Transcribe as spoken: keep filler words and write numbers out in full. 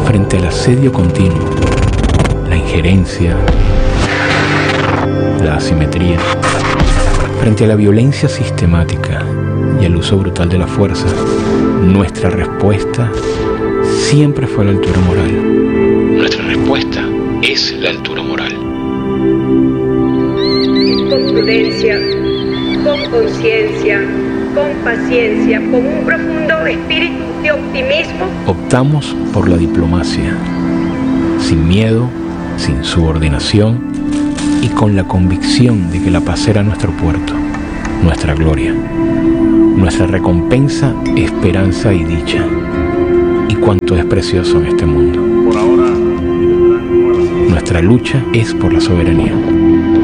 frente al asedio continuo, la injerencia, la asimetría, frente a la violencia sistemática y al uso brutal de la fuerza, nuestra respuesta siempre fue la altura moral. Nuestra respuesta es la altura moral. Con prudencia, con conciencia, con paciencia, con un profundo espíritu de optimismo, optamos por la diplomacia, sin miedo, sin subordinación y con la convicción de que la paz será nuestro puerto, nuestra gloria, nuestra recompensa, esperanza y dicha, y cuanto es precioso en este mundo. Por ahora, nuestra lucha es por la soberanía.